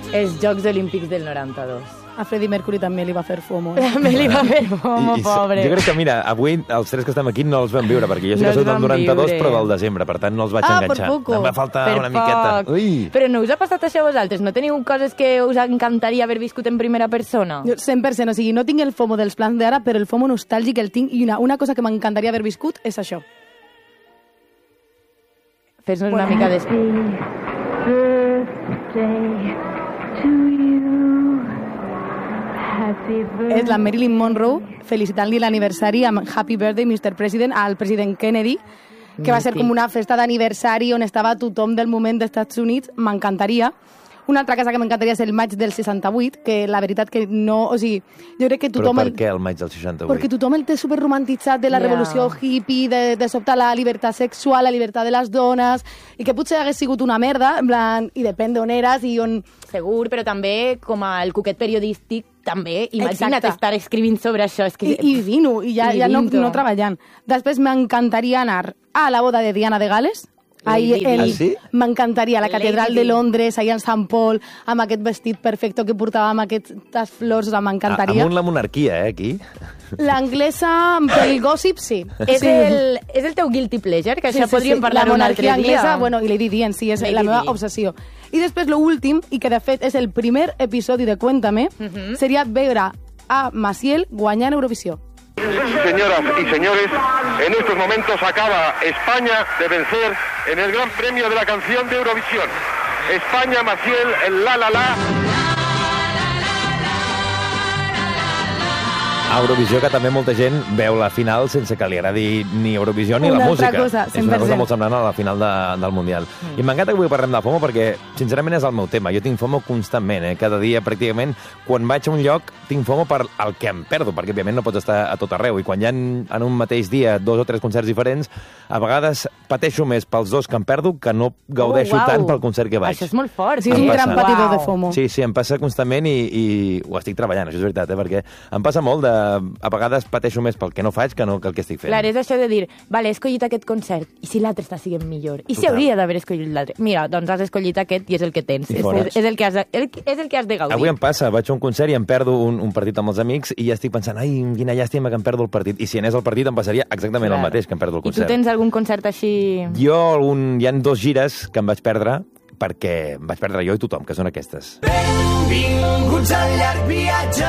els Jocs Olímpics del 92. A Freddie Mercury també li va fer FOMO. També li va fer FOMO, pobre. Jo crec que, mira, avui els tres que estem aquí no els vam viure, perquè jo sé que soc del 92, però del desembre, per tant no els vaig enganxar. Per em va faltar una miqueta. Ui. Però no us ha passat això a vosaltres? No teniu coses que us encantaria haver viscut en primera persona? Jo 100%, o sigui, no tinc el FOMO dels plans d'ara, però el FOMO nostàlgic el tinc, i una cosa que m'encantaria haver viscut és això. Fes-nos una mica de... És la Marilyn Monroe felicitant-li l'aniversari amb Happy Birthday, Mr. President, al president Kennedy, que va ser com una festa d'aniversari on estava tothom del moment dels Estats Units. M'encantaria. Una altra cosa que m'encantaria és el maig del 68, que la veritat que no... O sigui, jo crec que tothom... Però per què el maig del 68? Perquè tothom el té superromantitzat de la revolució hippie, de sobte la llibertat sexual, la llibertat de les dones, i que potser hagués sigut una merda, en plan, i depèn d'on eres i on... Segur, però també com el coquet periodístic, també, imagina't estar escrivint sobre això. És que... I vino, i ja no treballant. Després m'encantaria anar a la boda de Diana de Gales. Sí? M'encantaria, la catedral de Londres, allà en Sant Paul, amb aquest vestit perfecte que portava, amb aquestes flors, m'encantaria. Amunt la monarquia, aquí. L'anglesa, pel gossip, sí. És el teu guilty pleasure, que això podríem parlar un altre dia. La monarquia anglesa, bueno, i Lady Di en si, és la meva obsessió. I després, l'últim, i que de fet és el primer episodi de Cuéntame, seria veure a Maciel guanyar Eurovisió. Señoras y señores, en estos momentos acaba España de vencer en el Gran Premio de la Canción de Eurovisión. España, Maciel, el la la la. A Eurovisió, que també molta gent veu la final sense que li agradi ni Eurovisió ni la música. Cosa, és una cosa molt semblant a la final del Mundial. I m'encanta que avui parlem de FOMO perquè, sincerament, és el meu tema. Jo tinc FOMO constantment, cada dia, pràcticament. Quan vaig a un lloc, tinc FOMO per el que em perdo, perquè, òbviament, no pots estar a tot arreu. I quan hi ha en un mateix dia 2 o 3 concerts diferents, a vegades pateixo més pels dos que em perdo que no gaudeixo tant pel concert que vaig. Això és molt fort. Sí, és un gran patidor de FOMO. Sí, em passa constantment i ho estic treballant, això és veritat, perquè em passa molt a vegades pateixo més pel que no faig que no que el que estic fent. Clar, és això de dir, vale, he escollit aquest concert, i si l'altre està sent millor? I si hauria d'haver escollit l'altre? Mira, doncs has escollit aquest i és el que tens. És el que has de gaudir. Avui em passa, vaig a un concert i em perdo un partit amb els amics i ja estic pensant, ai, quina llàstima que em perdo el partit. I si anés al partit em passaria exactament el mateix, que em perdo el concert. I tu tens algun concert així? Jo, hi ha 2 gires que em vaig perdre, perquè em vaig perdre jo i tothom, que són aquestes. Benvinguts al llarg viatge.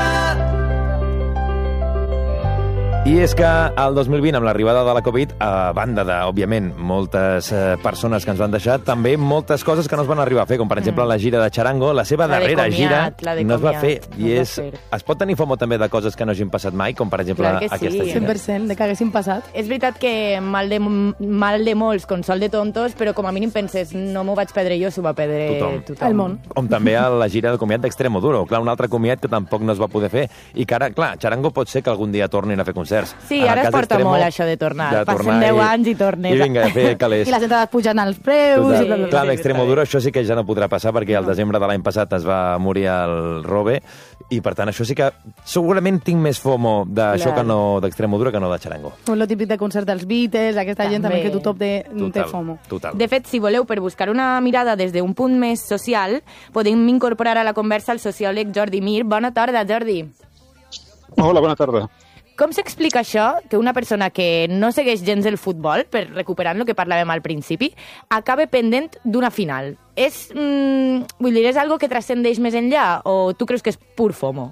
I és que el 2020, amb l'arribada de la Covid, a banda de, òbviament, moltes persones que ens van deixar, també moltes coses que no es van arribar a fer, com per exemple la gira de Charango, la seva darrera gira no es va fer. I es pot tenir FOMO també de coses que no hagin passat mai, com per exemple aquesta gira. 100% de que haguessin passat. És veritat que mal de molts, consol de tontos, però com a mínim penses, no m'ho vaig perdre jo, s'ho va perdre tothom. El món. Com també a la gira de comiat d'Extremoduro. Clar, un altre comiat que tampoc no es va poder fer. I que ara, clar, Charango pot ser que algun dia tornin a fer concerts. Sí, ara es porta molt això de tornar. Passen 10 anys i tornes. I vinga, a fer calés. I les entrades pugen als preus. Clar, l'Extremoduro això sí que ja no podrà passar perquè el desembre de l'any passat es va morir el Robe i per tant això sí que segurament tinc més FOMO d'això que no d'Extremoduro que no de Charango. Lo típic de concert dels Beatles, aquesta gent també que tothom té FOMO. De fet, si voleu, per buscar una mirada des d'un punt més social, podem incorporar a la conversa el sociòleg Jordi Mir. Bona tarda, Jordi. Hola, bona tarda. Com s'explica això, que una persona que no segueix gens el futbol, per recuperant el que parlàvem al principi, acabe pendent d'una final? Vull dir, és algo que transcendeix més enllà o tu creus que és pur FOMO?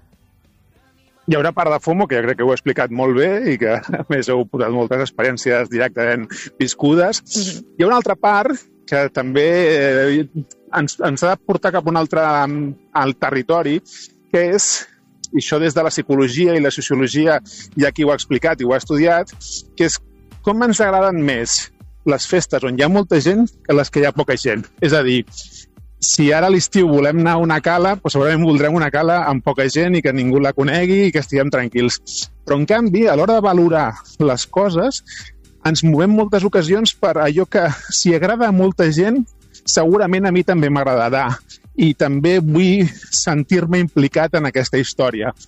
Hi haurà part de FOMO, que jo crec que ho he explicat molt bé i que, a més, heu posat moltes experiències directament viscudes. Hi ha una altra part que també ens ha de portar cap a un altre al territori, que és, i això des de la psicologia i la sociologia hi ha qui ho ha explicat i ho ha estudiat, que és com ens agraden més les festes on hi ha molta gent que les que hi ha poca gent. És a dir, si ara a l'estiu volem anar a una cala, doncs segurament voldrem una cala amb poca gent i que ningú la conegui i que estiguem tranquils. Però, en canvi, a l'hora de valorar les coses, ens movem moltes ocasions per allò que, si agrada a molta gent, segurament a mi també m'agradarà. I també vull sentir-me implicat en aquesta història.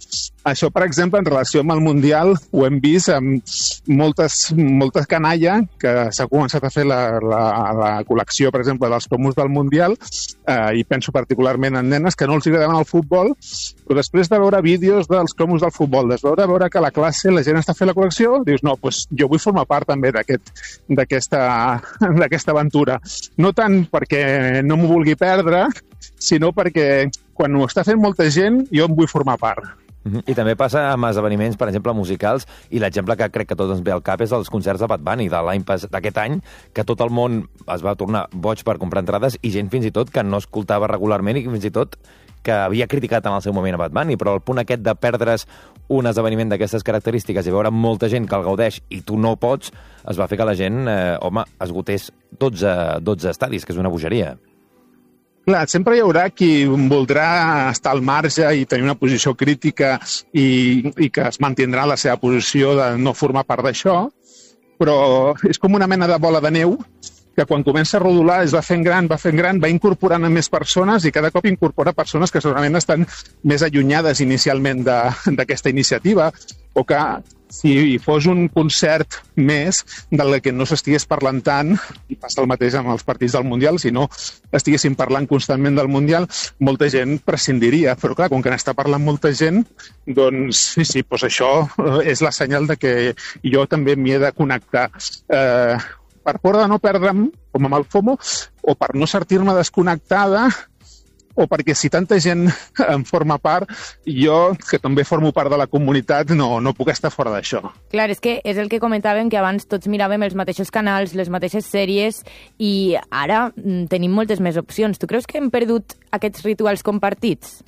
Això, per exemple, en relació amb el Mundial, ho hem vist amb molta canalla que s'ha començat a fer la col·lecció, per exemple, dels cromos del Mundial, i penso particularment en nenes que no els agradaven el futbol, però després de veure vídeos dels cromos del futbol, de veure que a la classe la gent està fent la col·lecció, dius, no, doncs jo vull formar part també d'aquesta aventura. No tant perquè no m'ho vulgui perdre, sinó perquè quan ho està fent molta gent, jo en vull formar part. I també passa amb esdeveniments, per exemple, musicals, i l'exemple que crec que tots ens ve al cap és els concerts de Bad Bunny d'aquest any, que tot el món es va tornar boig per comprar entrades i gent fins i tot que no escoltava regularment i fins i tot que havia criticat en el seu moment a Bad Bunny, però el punt aquest de perdre's un esdeveniment d'aquestes característiques i veure molta gent que el gaudeix i tu no pots, es va fer que la gent, esgotés 12 estadis, que és una bogeria. Clar, sempre hi haurà qui voldrà estar al marge i tenir una posició crítica i que es mantindrà la seva posició de no formar part d'això, però és com una mena de bola de neu que quan comença a rodolar es va fent gran, va incorporant a més persones i cada cop incorpora persones que segurament estan més allunyades inicialment d'aquesta iniciativa, o que si fos un concert més del que no s'estigués parlant tant, i passa el mateix amb els partits del Mundial, si no estiguessin parlant constantment del Mundial, molta gent prescindiria. Però clar, com que n'està parlant molta gent, doncs sí, doncs això és la senyal de que jo també m'hi he de connectar. Per por de no perdre'm, com amb el FOMO, o per no sentir-me desconnectada, o perquè si tanta gent en forma part, jo, que també formo part de la comunitat, no puc estar fora d'això. Clar, és que és el que comentàvem, que abans tots miràvem els mateixos canals, les mateixes sèries, i ara tenim moltes més opcions. Tu creus que hem perdut aquests rituals compartits?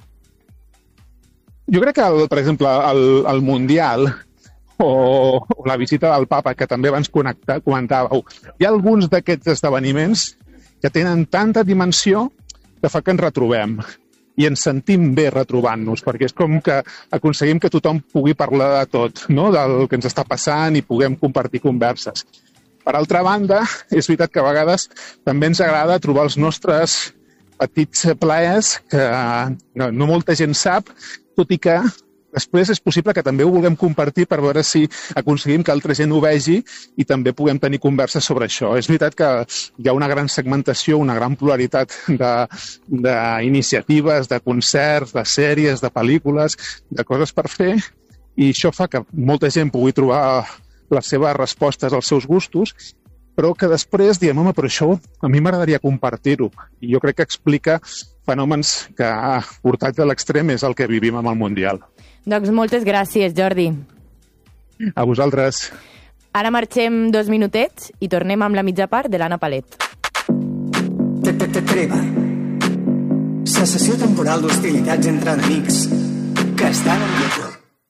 Jo crec que, per exemple, el Mundial o la visita del papa, que també abans comentàveu, hi ha alguns d'aquests esdeveniments que tenen tanta dimensió que fa que ens retrobem i ens sentim bé retrobant-nos, perquè és com que aconseguim que tothom pugui parlar de tot, no? Del que ens està passant i puguem compartir converses. Per altra banda, és veritat que a vegades també ens agrada trobar els nostres petits plaers que no molta gent sap, tot i que després és possible que també ho vulguem compartir per veure si aconseguim que altra gent ho vegi i també puguem tenir converses sobre això. És veritat que hi ha una gran segmentació, una gran pluralitat d'iniciatives, de concerts, de sèries, de pel·lícules, de coses per fer, i això fa que molta gent pugui trobar les seves respostes als seus gustos, però que després diem, home, però això a mi m'agradaria compartir-ho. I jo crec que explica fenòmens que, portats a l'extrem, és el que vivim amb el Mundial. Doncs moltes gràcies, Jordi. A vosaltres. Ara marxem 2 minutets i tornem amb la mitja part de l'Anna Palet. Treva. Cessació temporal d'hostilitats entre enemics que estan en lloc.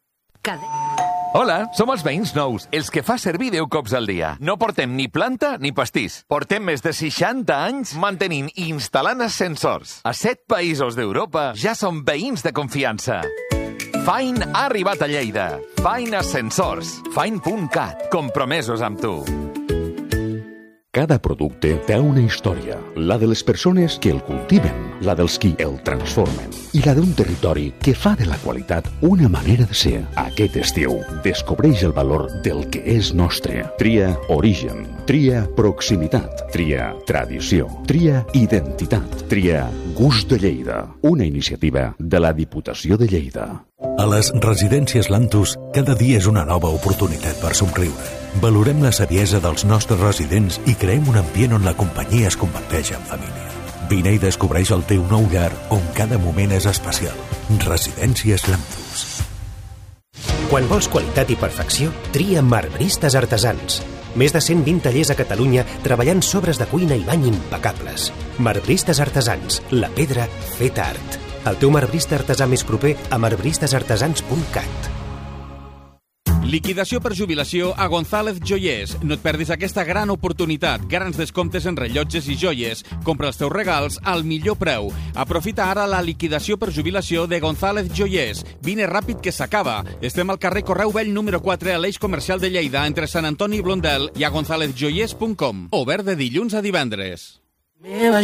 Hola, som els veïns nous, els que fa servir 10 cops al dia. No portem ni planta ni pastís. Portem més de 60 anys mantenint i instal·lant ascensors. A 7 països d'Europa ja som veïns de confiança. Fine ha arribat a Lleida. Fine Ascensors. Fine.cat. Compromesos amb tu. Cada producte té una història, la de les persones que el cultiven, la dels qui el transformen i la d'un territori que fa de la qualitat una manera de ser. Aquest estiu, descobreix el valor del que és nostre. Tria origen, tria proximitat, tria tradició, tria identitat, tria gust de Lleida, una iniciativa de la Diputació de Lleida. A les residències Lantus, cada dia és una nova oportunitat per somriure. Valorem la saviesa dels nostres residents i creem un ambient on la companyia es converteix en família. Vine i descobreix el teu nou llar on cada moment és especial. Residències Lantus. Quan vols qualitat i perfecció, tria Marbristes Artesans. Més de 120 tallers a Catalunya treballant sobres de cuina i bany impecables. Marbristes Artesans, la pedra feta art. El teu marbrista artesà més proper a marbristesartesans.cat. Liquidació per jubilació a González Joiers. No et perdis aquesta gran oportunitat. Grans descomptes en rellotges i joies. Compra els teus regals al millor preu. Aprofita ara la liquidació per jubilació de González Joiers. Vine ràpid que s'acaba. Estem al carrer Correu Vell número 4 a l'Eix Comercial de Lleida, entre Sant Antoni i Blondel, i a gonzalezjoiers.com. Obert de dilluns a divendres.